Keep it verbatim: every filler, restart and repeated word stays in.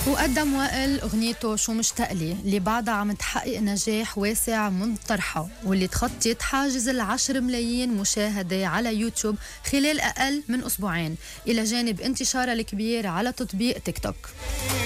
وقدم وائل أغنيته شو مشتاق لي اللي بعدها عم تحقق نجاح واسع من طرحها، واللي تخطت حاجز العشر ملايين مشاهدة على يوتيوب خلال أقل من أسبوعين، إلى جانب انتشارها الكبير على تطبيق تيك توك.